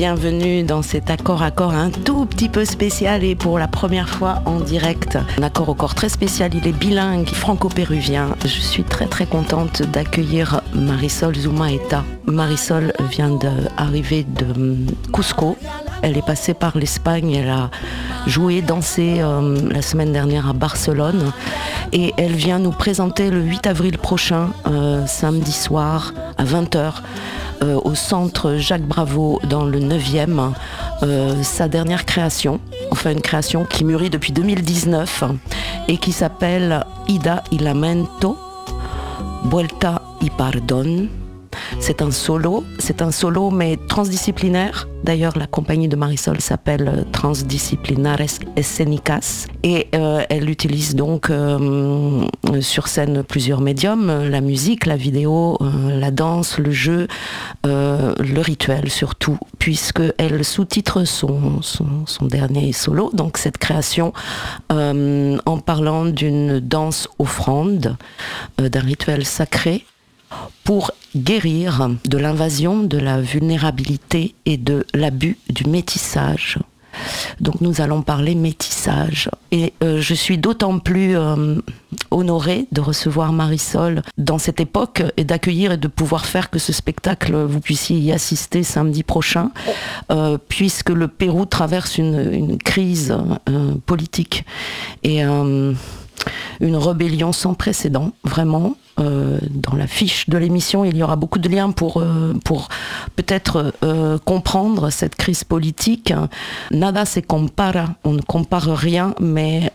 Bienvenue dans cet accord un tout petit peu spécial et pour la première fois en direct. Un accord au corps très spécial, il est bilingue, franco-péruvien. Je suis très très contente d'accueillir Marisol Zumaeta. Marisol vient d'arriver de Cusco. Elle est passée par l'Espagne, elle a joué, dansé la semaine dernière à Barcelone et elle vient nous présenter le 8 avril prochain, samedi soir à 20h, au centre Jacques Bravo dans le 9e, sa dernière création, enfin une création qui mûrit depuis 2019 et qui s'appelle Ida y Lamento, Vuelta y Pardón. C'est un solo mais transdisciplinaire. D'ailleurs, la compagnie de Marisol s'appelle Transdisciplinares Escénicas et elle utilise donc sur scène plusieurs médiums, la musique, la vidéo, la danse, le jeu, le rituel surtout, puisqu'elle sous-titre son dernier solo, donc cette création, en parlant d'une danse offrande, d'un rituel sacré, pour guérir de l'invasion, de la vulnérabilité et de l'abus du métissage. Donc nous allons parler métissage. Et je suis d'autant plus honorée de recevoir Marisol dans cette époque et d'accueillir et de pouvoir faire que ce spectacle, vous puissiez y assister samedi prochain, puisque le Pérou traverse une crise politique et une rébellion sans précédent, vraiment. Dans la fiche de l'émission, il y aura beaucoup de liens pour peut-être comprendre cette crise politique. Nada se compara, on ne compare rien, mais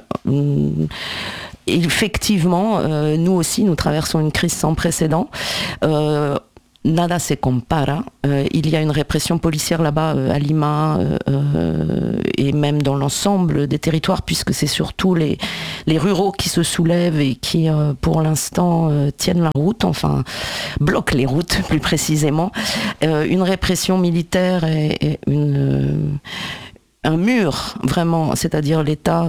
effectivement, nous aussi, nous traversons une crise sans précédent. Nada se compara. Il y a une répression policière là-bas à Lima et même dans l'ensemble des territoires, puisque c'est surtout les ruraux qui se soulèvent et qui, pour l'instant, tiennent la route, enfin bloquent les routes plus précisément. Une répression militaire et un mur, vraiment, c'est-à-dire l'État,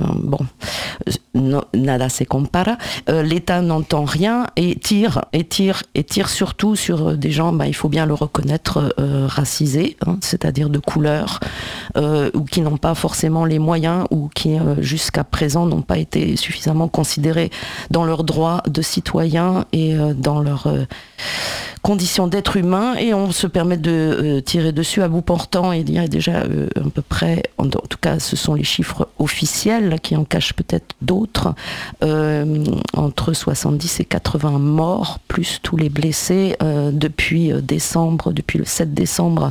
nada se compara, l'État n'entend rien et tire surtout sur des gens, il faut bien le reconnaître, racisés, c'est-à-dire de couleur, ou qui n'ont pas forcément les moyens, ou qui jusqu'à présent n'ont pas été suffisamment considérés dans leurs droits de citoyens et dans leurs conditions d'être humain, et on se permet de tirer dessus à bout portant. Il y a déjà à peu près, en tout cas ce sont les chiffres officiels qui en cachent peut-être d'autres, entre 70 et 80 morts, plus tous les blessés depuis le 7 décembre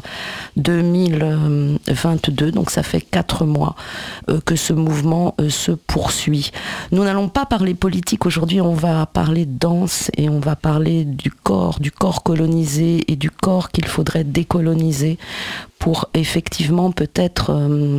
2022, donc ça fait 4 mois que ce mouvement se poursuit. Nous n'allons pas parler politique aujourd'hui, on va parler danse et on va parler du corps colonisé et du corps qu'il faudrait décoloniser pour effectivement peut-être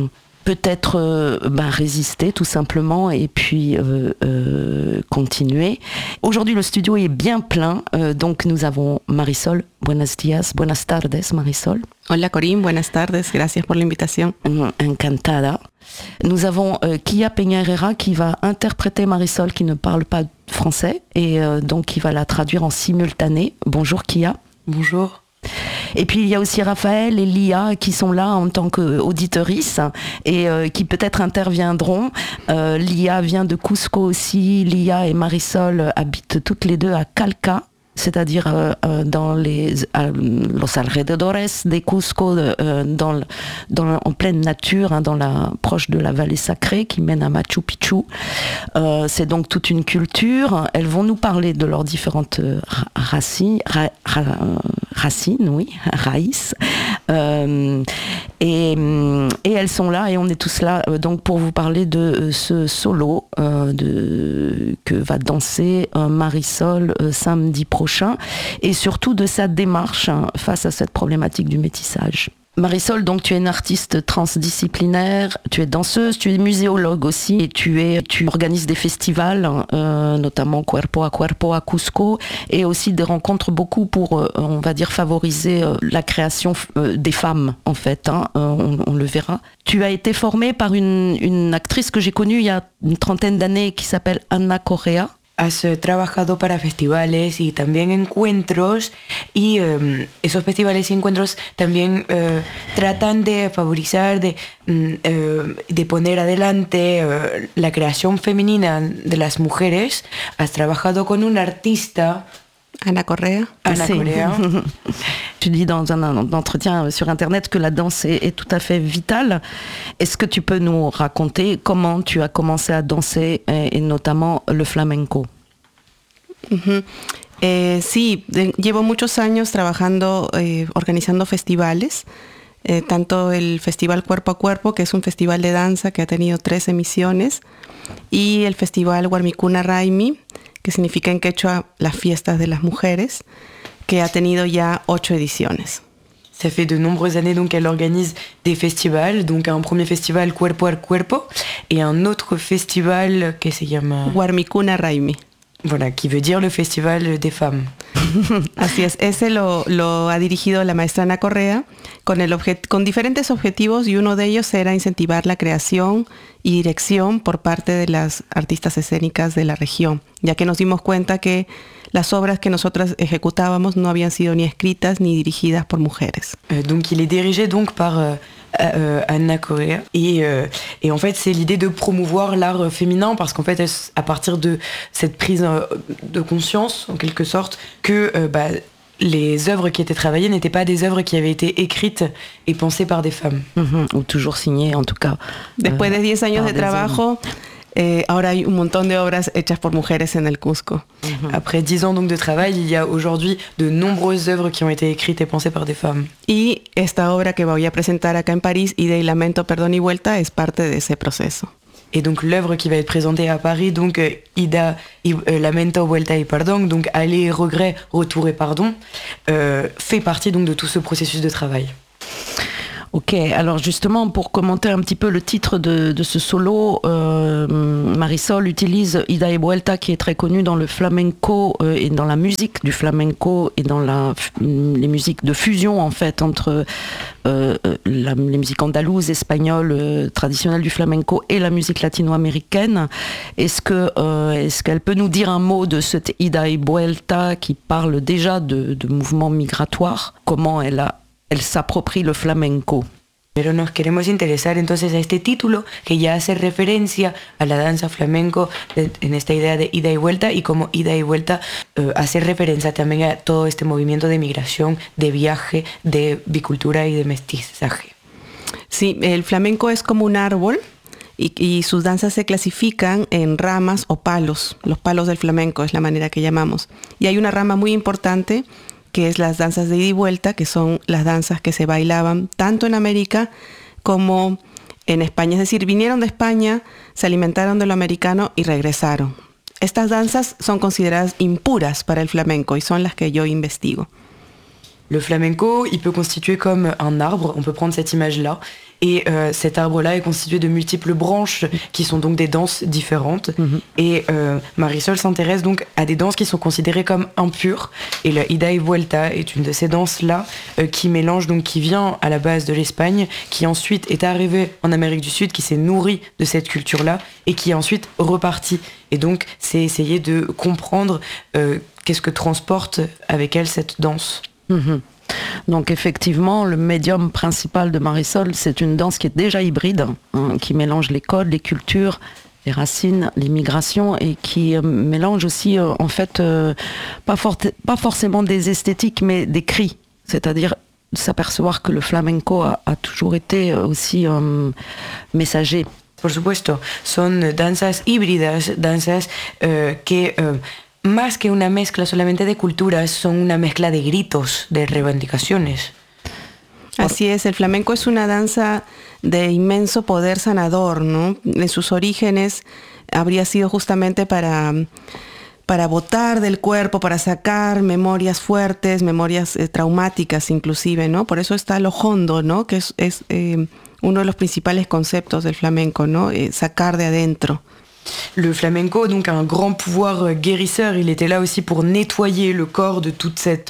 résister tout simplement et puis continuer. Aujourd'hui, le studio est bien plein, donc nous avons Marisol. Buenos días, buenas tardes, Marisol. Hola Corinne, buenas tardes, gracias por la invitación. Encantada. Nous avons Kia Peña Herrera qui va interpréter Marisol qui ne parle pas français et donc qui va la traduire en simultané. Bonjour Kia. Bonjour. Et puis il y a aussi Raphaël et Lia qui sont là en tant qu'auditrices et qui peut-être interviendront. Lia vient de Cusco aussi. Lia et Marisol habitent toutes les deux à Calca, c'est-à-dire dans los alrededores de Cusco, en pleine nature, proche de la vallée sacrée qui mène à Machu Picchu. C'est donc toute une culture. Elles vont nous parler de leurs différentes racines, raïs. Et elles sont là et on est tous là donc pour vous parler de ce solo que va danser Marisol samedi prochain et surtout de sa démarche face à cette problématique du métissage. Marisol, donc tu es une artiste transdisciplinaire, tu es danseuse, tu es muséologue aussi et tu organises des festivals, notamment Cuerpo à Cusco, et aussi des rencontres beaucoup pour, on va dire, favoriser la création des femmes en fait, on le verra. Tu as été formée par une actrice que j'ai connue il y a une 30aine d'années qui s'appelle Anna Correa. has trabajado para festivales y también encuentros y esos festivales y encuentros también tratan de favorizar, de poner adelante la creación femenina de las mujeres. Has trabajado con una artista, Ana Correa. Ana Correa. Tu dis dans un entretien sur Internet que la danse est tout à fait vitale. Est-ce que tu peux nous raconter comment tu as commencé à danser et notamment le flamenco? Sí, llevo muchos años trabajando, organizando festivales, tanto el Festival Cuerpo a Cuerpo, que es un festival de danza que ha tenido 3 emisiones, y el Festival Warmicuna Raimi, que significa en quechua las fiestas de las mujeres, que ha tenido ya 8 ediciones. Ça fait de nombreuses années donc qu'elle organise des festivals, donc un premier festival Cuerpo a Cuerpo et un autre festival qui se llama Warmicuna Raimi. Voilà, qui veut dire le festival des femmes. Así es, ese lo ha dirigido la maestra Ana Correa con diferentes objetivos, y uno de ellos era incentivar la creación y dirección por parte de las artistas escénicas de la región, ya que nos dimos cuenta que las obras que nosotras ejecutábamos no habían sido ni escritas ni dirigidas por mujeres. Donc il est dirigé donc par Ana Correa et en fait c'est l'idée de promouvoir l'art féminin, parce qu'en fait à partir de cette prise de conscience en quelque sorte que les œuvres qui étaient travaillées n'étaient pas des œuvres qui avaient été écrites et pensées par des femmes. Ou toujours signées en tout cas. Después de 10 años de trabajo, ahora hay un montón de obras hechas por mujeres en el Cusco. Après 10 ans donc de travail, il y a aujourd'hui de nombreuses œuvres qui ont été écrites et pensées par des femmes. Y esta obra que voy a presentar acá en París, Ida y Lamento, Perdón y Vuelta, es parte de ese proceso. Et donc l'œuvre qui va être présentée à Paris, donc Ida y Lamento, Vuelta y Perdón, donc aller, regret, retour et pardon, fait partie donc de tout ce processus de travail. Ok, alors justement, pour commenter un petit peu le titre de ce solo, Marisol utilise Ida y Vuelta, qui est très connue dans le flamenco et dans la musique du flamenco et dans les musiques de fusion en fait entre les musiques andalouses, espagnoles, traditionnelles du flamenco et la musique latino-américaine. Est-ce qu'elle peut nous dire un mot de cette Ida y Vuelta qui parle déjà de mouvements migratoires? Comment elle s'approprie le flamenco. Pero nos queremos interesar entonces a este título que ya hace referencia a la danza flamenco en esta idea de ida y vuelta, y como ida y vuelta hace referencia también a todo este movimiento de migración, de viaje, de bicultura y de mestizaje. Sí, el flamenco es como un árbol y sus danzas se clasifican en ramas o palos. Los palos del flamenco es la manera que llamamos. Y hay una rama muy importante que es las danzas de ida y vuelta, que son las danzas que se bailaban tanto en América como en España. Es decir, vinieron de España, se alimentaron de lo americano y regresaron. Estas danzas son consideradas impuras para el flamenco y son las que yo investigo. Le flamenco, il peut constituer comme un arbre, on peut prendre cette image-là, et cet arbre-là est constitué de multiples branches qui sont donc des danses différentes. Et Marisol s'intéresse donc à des danses qui sont considérées comme impures, et la Ida y Vuelta est une de ces danses-là qui mélange, donc qui vient à la base de l'Espagne, qui ensuite est arrivée en Amérique du Sud, qui s'est nourrie de cette culture-là, et qui est ensuite repartie. Et donc c'est essayer de comprendre qu'est-ce que transporte avec elle cette danse. Donc effectivement, le médium principal de Marisol, c'est une danse qui est déjà hybride, qui mélange les codes, les cultures, les racines, les migrations, et qui mélange aussi en fait pas forcément des esthétiques, mais des cris. C'est-à-dire s'apercevoir que le flamenco a toujours été aussi messager. Por supuesto, son danzas híbridas, danzas que más que una mezcla solamente de culturas, son una mezcla de gritos, de reivindicaciones. Así es, el flamenco es una danza de inmenso poder sanador, ¿no? En sus orígenes habría sido justamente para botar del cuerpo, para sacar memorias fuertes, memorias traumáticas inclusive, ¿no? Por eso está lo hondo, ¿no? Que es uno de los principales conceptos del flamenco, ¿no? Sacar de adentro. Le flamenco, donc, a un grand pouvoir guérisseur. Il était là aussi pour nettoyer le corps de toute cette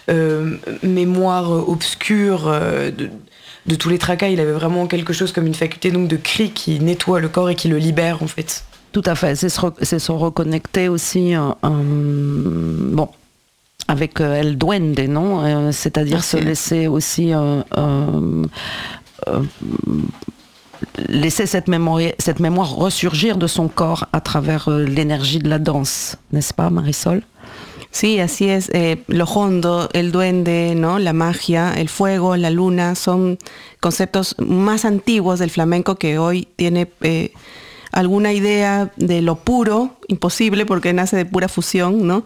mémoire obscure, de tous les tracas. Il avait vraiment quelque chose comme une faculté donc, de cri qui nettoie le corps et qui le libère en fait. Tout à fait, c'est se reconnecter aussi avec El Duende, non c'est-à-dire se laisser aussi laisser cette mémoire ressurgir de son corps à travers l'énergie de la danse, n'est-ce pas, Marisol? Sí, así es. Lo hondo, el duende, ¿no? La magia, el fuego, la luna, son conceptos más antiguos del flamenco que hoy tiene alguna idea de lo puro, imposible porque nace de pura fusión, ¿no?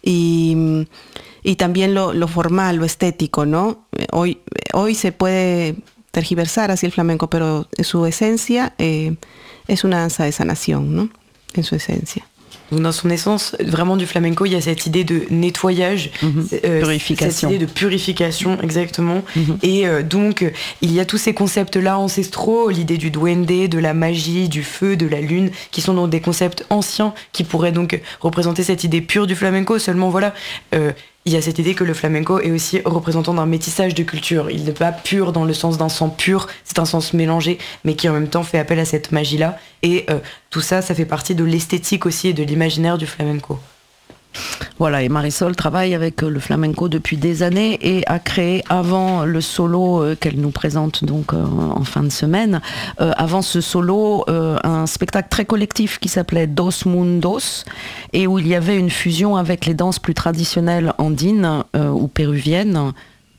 Y también lo formal, lo estético, ¿no? Hoy se puede tergiversar así el flamenco, pero su esencia es una danza de sanación, ¿no? En su esencia. Donc dans son essence, vraiment du flamenco, il y a cette idée de nettoyage, purification. Cette idée de purification, exactement. Et donc, il y a tous ces concepts-là ancestraux, l'idée du duende, de la magie, du feu, de la lune, qui sont donc des concepts anciens, qui pourraient donc représenter cette idée pure du flamenco. Seulement, voilà, il y a cette idée que le flamenco est aussi représentant d'un métissage de culture. Il n'est pas pur dans le sens d'un sang pur, c'est un sens mélangé, mais qui en même temps fait appel à cette magie-là. Et tout ça, ça fait partie de l'esthétique aussi et de l'imaginaire du flamenco. Voilà, et Marisol travaille avec le flamenco depuis des années et a créé avant le solo qu'elle nous présente donc en fin de semaine, avant ce solo, un spectacle très collectif qui s'appelait Dos Mundos et où il y avait une fusion avec les danses plus traditionnelles andines ou péruviennes.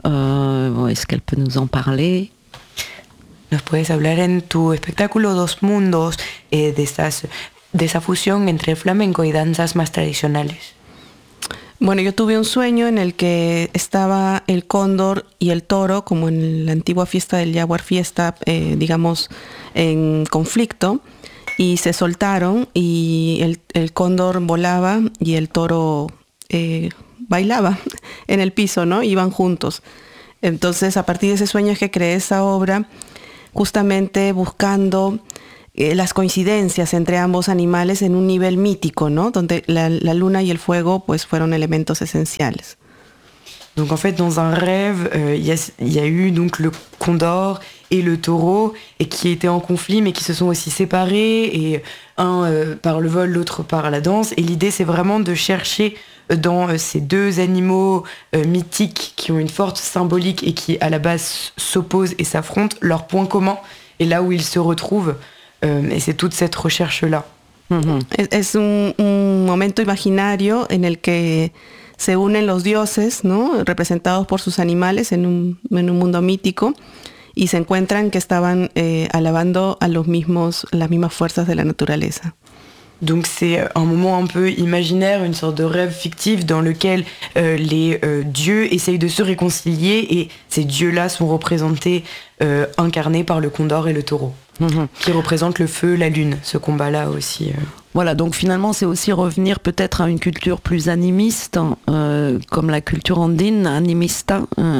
Est-ce qu'elle peut nous en parler? ¿Nos puedes hablar en tu espectáculo Dos Mundos de esa fusión entre flamenco y danzas más tradicionales? Bueno, yo tuve un sueño en el que estaba el cóndor y el toro, como en la antigua fiesta del Jaguar Fiesta, digamos, en conflicto, y se soltaron y el cóndor volaba y el toro bailaba en el piso, ¿no? Iban juntos. Entonces, a partir de ese sueño es que creé esa obra, justamente buscando las coincidencias entre ambos animales en un nivel mítico, ¿no? Donde la luna y el fuego pues fueron elementos esenciales. Donc en fait, dans un rêve, il y a eu donc le condor et le taureau, et qui étaient en conflit, mais qui se sont aussi séparés, et un par le vol, l'autre par la danse. Et l'idée, c'est vraiment de chercher dans ces deux animaux mythiques qui ont une forte symbolique et qui, à la base, s'opposent et s'affrontent, leurs points communs, et là où ils se retrouvent. Et c'est toute cette recherche-là. Es un momento imaginario en el que se unen los dioses, ¿no? Representados por sus animales en un mundo mítico, y se encuentran que estaban alabando a las mismas fuerzas de la naturaleza. Donc c'est un moment un peu imaginaire, une sorte de rêve fictif dans lequel les dieux essayent de se réconcilier, et ces dieux-là sont représentés, incarnés par le condor et le taureau, qui représentent le feu, la lune, ce combat-là aussi. Voilà, donc finalement c'est aussi revenir peut-être à une culture plus animiste, comme la culture andine, animista,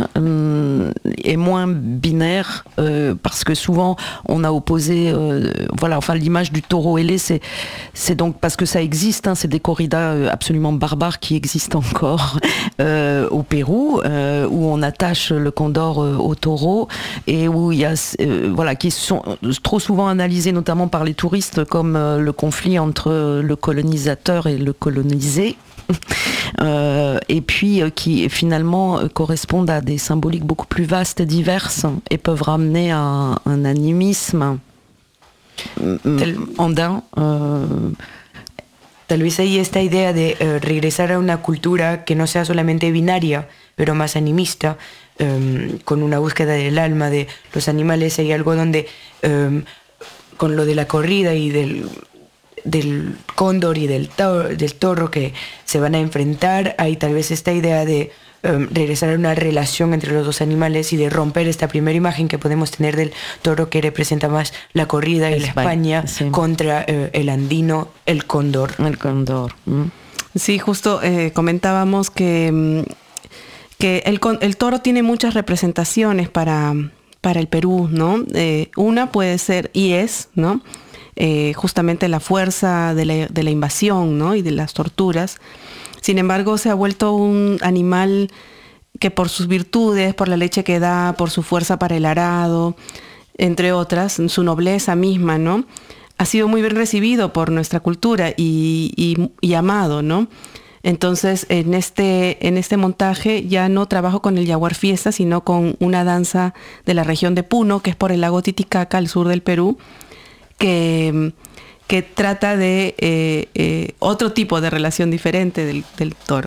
et moins binaire, parce que souvent on a opposé, l'image du taureau ailé, c'est donc parce que ça existe, c'est des corridas absolument barbares qui existent encore au Pérou, où on attache le condor au taureau, et où il y a, qui sont trop souvent analysés notamment par les touristes comme le conflit entre le colonisateur et le colonisé, et puis qui finalement correspondent à des symboliques beaucoup plus vastes et diverses et peuvent ramener à un animisme andin. Tal vez hay esta idea de regresar a una cultura que no sea solamente binaria, pero más animista, con una búsqueda del alma de los animales. Hay algo donde, con lo de la corrida y del cóndor y del toro que se van a enfrentar, hay tal vez esta idea de regresar a una relación entre los dos animales y de romper esta primera imagen que podemos tener del toro, que representa más la corrida y la España, sí, contra el andino, el cóndor. El cóndor. Sí, justo comentábamos que el toro tiene muchas representaciones para el Perú, ¿no? Una puede ser, y es, ¿no? Justamente la fuerza de la invasión, ¿no? Y de las torturas. Sin embargo, se ha vuelto un animal que por sus virtudes, por la leche que da, por su fuerza para el arado, entre otras, su nobleza misma, ¿no? ha sido muy bien recibido por nuestra cultura y amado, ¿no? Entonces, en este montaje ya no trabajo con el Yaguar Fiesta, sino con una danza de la región de Puno, que es por el lago Titicaca, al sur del Perú, que trata de otro tipo de relación diferente del toro.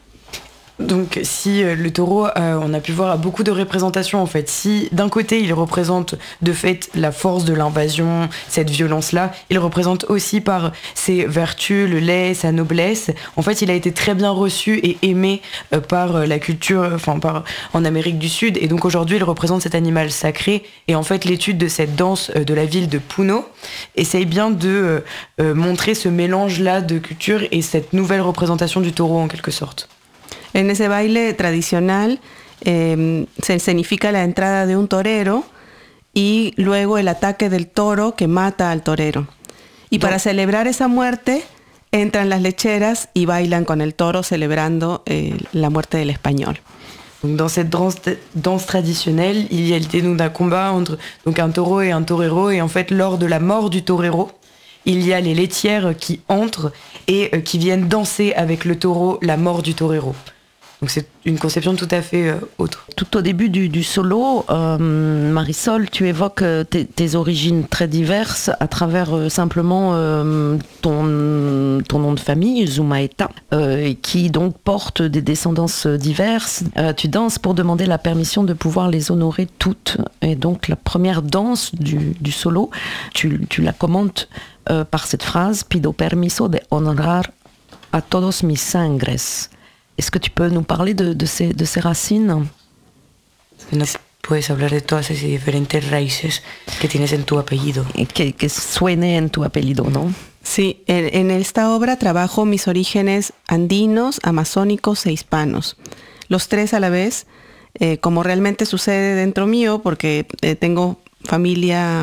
Donc si le taureau, on a pu voir, a beaucoup de représentations en fait. Si d'un côté il représente de fait la force de l'invasion, cette violence-là, il représente aussi par ses vertus, le lait, sa noblesse. En fait, il a été très bien reçu et aimé par la culture, en Amérique du Sud. Et donc aujourd'hui, il représente cet animal sacré. Et en fait, l'étude de cette danse de la ville de Puno essaye bien de montrer ce mélange-là de culture et cette nouvelle représentation du taureau en quelque sorte. En ese baile tradicional se escenifica la entrada de un torero y luego el ataque del toro que mata al torero. Y para celebrar esa muerte entran las lecheras y bailan con el toro celebrando la muerte del español. Donc dans cette danse traditionnelle, il y a l'idée d'un combat entre donc un taureau et un torero. Et en fait, lors de la mort du torero, il y a les laitières qui entrent et qui viennent danser avec le taureau la mort du torero. Donc c'est une conception tout à fait autre. Tout au début du solo, Marisol, tu évoques tes origines très diverses à travers simplement ton nom de famille, Zumaeta, qui donc porte des descendances diverses. Tu danses pour demander la permission de pouvoir les honorer toutes. Et donc la première danse du solo, tu la commentes par cette phrase, pido permiso de honorar a todos mis sangres. Est-ce que tu peux nous parler de ces racines? ¿Nos puedes hablar de todas esas diferentes raíces que tienes en tu apellido? Que suene en tu apellido, ¿no? Sí, en esta obra trabajo mis orígenes andinos, amazónicos e hispanos. Los tres a la vez, como realmente sucede dentro mío, porque tengo familia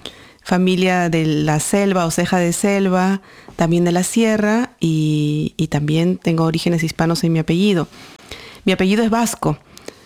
de la selva o ceja de selva, también de la sierra y también tengo orígenes hispanos en mi apellido. Mi apellido es vasco.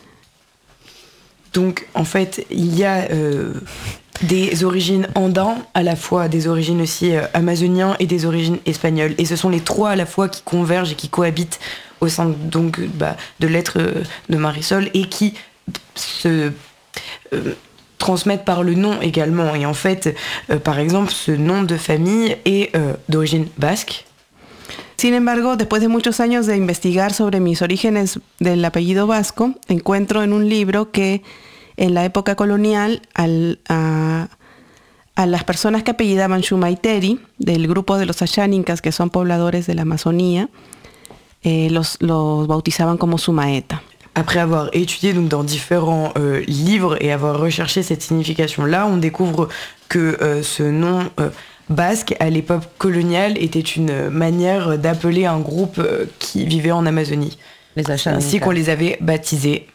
Donc en fait, il y a des origines andins, à la fois des origines aussi amazoniennes et des origines espagnoles. Et ce sont les trois à la fois qui convergent et qui cohabitent au sein donc, de l'être de Marisol et qui se transmettent par le nom également. Et en fait, par exemple, ce nom de famille est d'origine basque. Sin embargo, después de muchos años de investigar sobre mis orígenes del apellido vasco, encuentro en un libro que en la época colonial a las personas que apellidaban Shumaiteri, del grupo de los Asháninkas, que son pobladores de la Amazonía, los bautizaban como Sumaeta. Après avoir étudié donc, dans différents livres et avoir recherché cette signification-là, on découvre que ce nom basque, à l'époque coloniale, était une manière d'appeler un groupe qui vivait en Amazonie. Les Asháninkas. Ainsi qu'on les avait baptisés.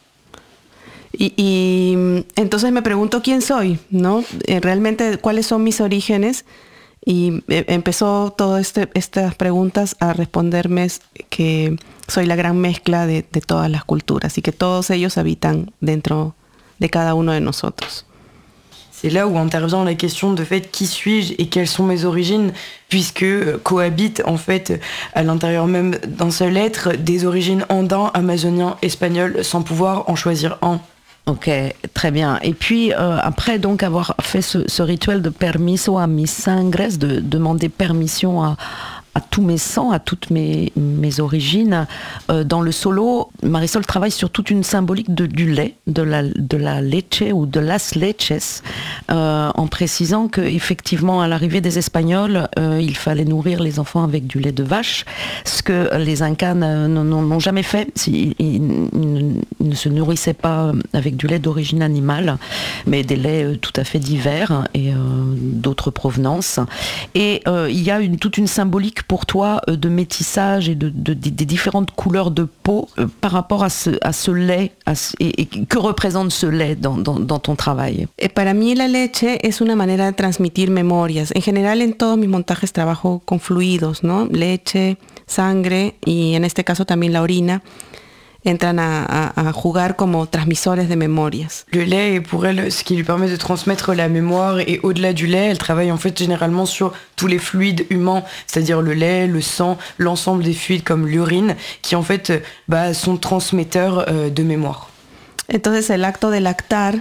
Y entonces me pregunto quién soy, ¿no? Realmente, ¿cuáles son mis orígenes? Y empezó todas estas preguntas a responderme que soy la gran mezcla de todas las culturas y que todos ellos habitan dentro de cada uno de nosotros. C'est là où intervient la question de fait qui suis-je et quelles sont mes origines, puisque cohabitent en fait à l'intérieur même d'un seul être des origines andins, amazoniens, espagnols, sans pouvoir en choisir un. Ok, très bien. Et puis, après donc avoir fait ce rituel de permiso a mis sangres, de demander permission à tous mes sangs, à toutes mes origines, dans le solo, Marisol travaille sur toute une symbolique du lait, de la leche ou de las leches, en précisant qu'effectivement, à l'arrivée des Espagnols, il fallait nourrir les enfants avec du lait de vache, ce que les Incas n'ont jamais fait. Ils ne se nourrissaient pas avec du lait d'origine animale, mais des laits tout à fait divers et d'autres provenances. Et il y a toute une symbolique pour toi de métissage et des différentes couleurs de peau par rapport à ce lait et que représente ce lait dans ton travail? Para mí la leche es una manera de transmitir memorias. En general en todos mis montajes trabajo con fluidos, ¿no? Leche, sangre y en este caso también la orina. entran a jugar como transmisores de memorias. Le lait est pour elle ce qui lui permet de transmettre la mémoire, et au-delà du lait, elle travaille en fait généralement sur tous les fluides humains, c'est-à-dire le lait, le sang, l'ensemble des fluides comme l'urine, qui en fait sont transmetteurs de mémoire. Entonces el acto de lactar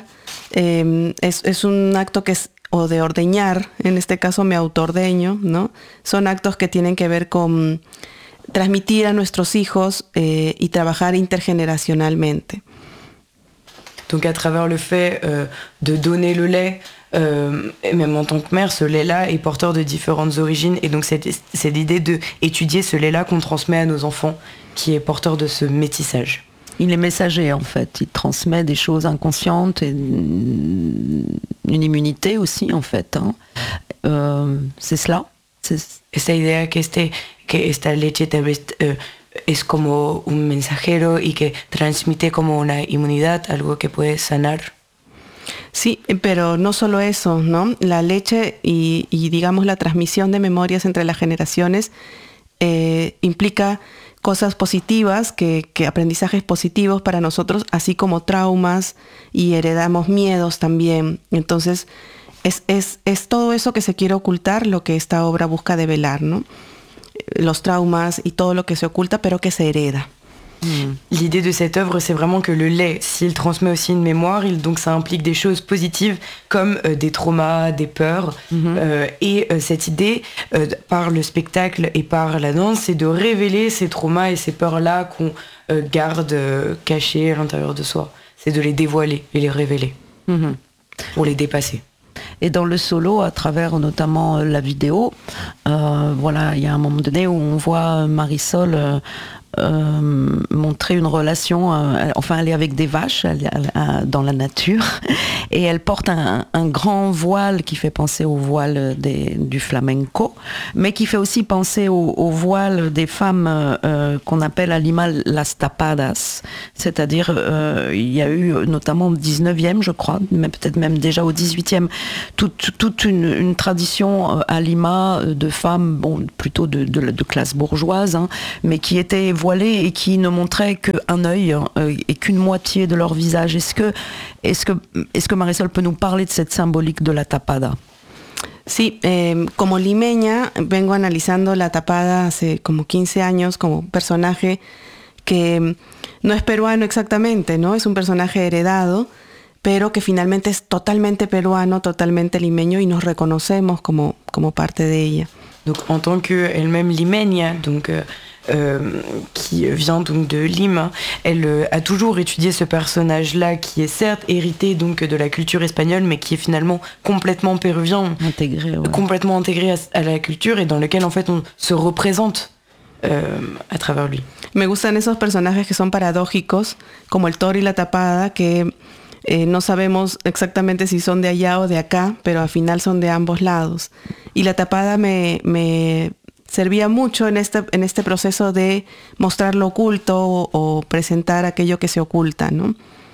es un acto que es, o de ordeñar, en este caso me autoordeño, ¿no? Son actos que tienen que ver con transmitir a nuestros hijos y trabajar intergeneracionalmente. Donc à travers le fait de donner le lait, et même en tant que mère, ce lait-là est porteur de différentes origines, et donc c'est l'idée d'étudier ce lait-là qu'on transmet à nos enfants, qui est porteur de ce métissage. Il est messager en fait, il transmet des choses inconscientes et une immunité aussi en fait. Hein. C'est cela. Esta idea que esta leche tal vez es como un mensajero y que transmite como una inmunidad, algo que puede sanar. Sí, pero no solo eso, ¿no? La leche y digamos la transmisión de memorias entre las generaciones implica cosas positivas, que aprendizajes positivos para nosotros, así como traumas, y heredamos miedos también. Entonces, es todo eso que se quiere ocultar lo que esta obra busca develar, ¿no? Los traumas y todo lo que se oculta, pero que se hereda. L'idée de cette œuvre, c'est vraiment que le lait, s'il transmet aussi une mémoire, donc ça implique des choses positives comme des traumas, des peurs. Et cette idée, par le spectacle et par la danse, c'est de révéler ces traumas et ces peurs-là qu'on garde cachés à l'intérieur de soi. C'est de les dévoiler et les révéler pour les dépasser. Et dans le solo, à travers notamment la vidéo, voilà, il y a un moment donné où on voit Marisol montrer une relation, enfin elle est avec des vaches dans la nature, et elle porte un grand voile qui fait penser au voile du flamenco, mais qui fait aussi penser au voile des femmes qu'on appelle à Lima las tapadas, c'est-à-dire il y a eu notamment au 19e je crois, mais peut-être même déjà au 18e, toute une tradition à Lima de femmes, bon, plutôt de classe bourgeoise, hein, mais qui étaient voilées et qui ne montraient qu'un œil et qu'une moitié de leur visage. Est-ce que Marisol peut nous parler de cette symbolique de la tapada? Sí, como limeña vengo analizando la tapada hace como 15 años como personaje que no es peruano exactamente, ¿no? Es un personaje heredado, pero que finalmente es totalmente peruano, totalmente limeño, y nos reconocemos como parte de ella. Donc en tant qu'elle-même limeña, donc qui vient donc de Lima, elle a toujours étudié ce personnage-là qui est certes hérité donc de la culture espagnole, mais qui est finalement complètement péruvien, complètement intégré à la culture, et dans lequel en fait on se représente à travers lui. Me gustan esos personajes que son paradójicos, como el toro y la tapada, que no sabemos exactamente si son de allá o de acá, pero al final son de ambos lados. Y la tapada me servía mucho en este proceso de mostrar lo oculto o presentar aquello que se oculta, ¿no?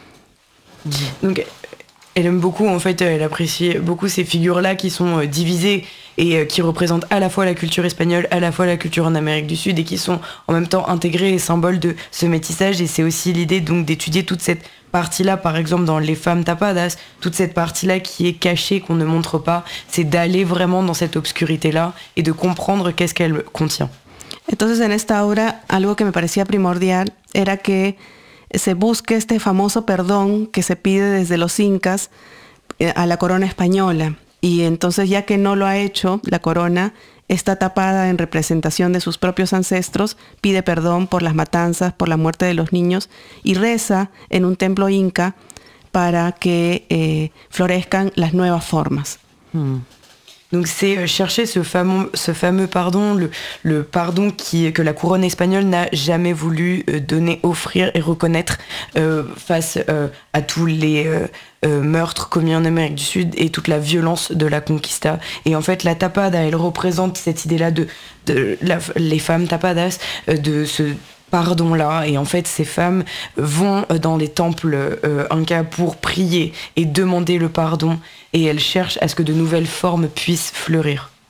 Donc, elle aime beaucoup, en fait, elle apprécie beaucoup ces figures-là qui sont divisées et qui représentent à la fois la culture espagnole, à la fois la culture en Amérique du Sud, et qui sont en même temps intégrées et symboles de ce métissage. Et c'est aussi l'idée donc d'étudier toute cette partie-là, par exemple dans Les Femmes Tapadas, toute cette partie-là qui est cachée, qu'on ne montre pas, c'est d'aller vraiment dans cette obscurité-là et de comprendre qu'est-ce qu'elle contient. Entonces en esta obra algo que me parecía primordial era que se busque este famoso perdón que se pide desde los incas a la corona española. Y entonces, ya que no lo ha hecho, la corona está tapada en representación de sus propios ancestros, pide perdón por las matanzas, por la muerte de los niños, y reza en un templo inca para que florezcan las nuevas formas. Donc c'est chercher ce fameux pardon, le pardon que la couronne espagnole n'a jamais voulu donner, offrir et reconnaître face à tous les meurtres commis en Amérique du Sud et toute la violence de la conquista. Et en fait, la tapada, elle représente cette idée-là les femmes tapadas, de ce pardon-là. Et en fait, ces femmes vont dans les temples incas pour prier et demander le pardon, et elles cherchent à ce que de nouvelles formes puissent fleurir.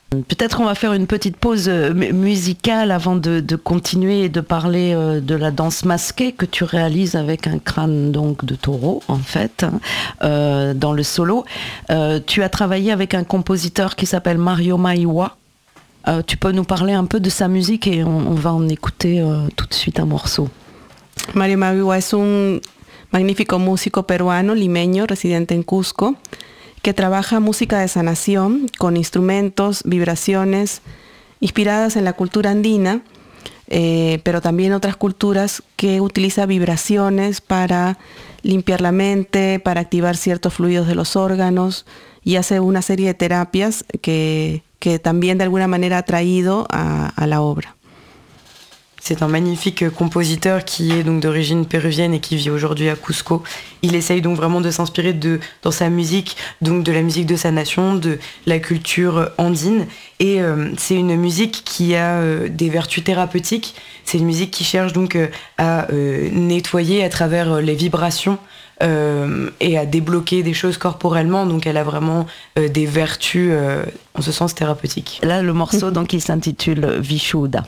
Peut-être on va faire une petite pause musicale avant de continuer et de parler de la danse masquée que tu réalises avec un crâne donc de taureau en fait, dans le solo. Tu as travaillé avec un compositeur qui s'appelle Mario Maiwa. Tu peux nous parler un peu de sa musique et on va en écouter tout de suite un morceau. Mario Maiwa es un magnífico músico peruano, limeño, residente en Cusco, que trabaja música de sanación con instrumentos, vibraciones inspiradas en la cultura andina, pero también otras culturas que utiliza vibraciones para limpiar la mente, para activar ciertos fluidos de los órganos y hace una serie de terapias que también de alguna manera ha traído a la obra. C'est un magnifique compositeur qui est donc d'origine péruvienne et qui vit aujourd'hui à Cusco. Il essaye donc vraiment de s'inspirer dans sa musique, donc de la musique de sa nation, de la culture andine. Et c'est une musique qui a des vertus thérapeutiques. C'est une musique qui cherche donc à nettoyer à travers les vibrations et à débloquer des choses corporellement. Donc elle a vraiment des vertus en ce sens thérapeutiques. Là, le morceau donc il s'intitule Vishuddha.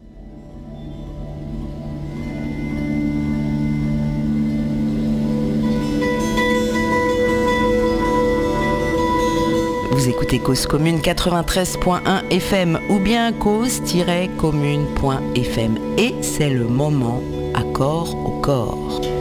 Vous écoutez Cause Commune 93.1 FM ou bien cause-commune.fm et c'est le moment Accord au corps.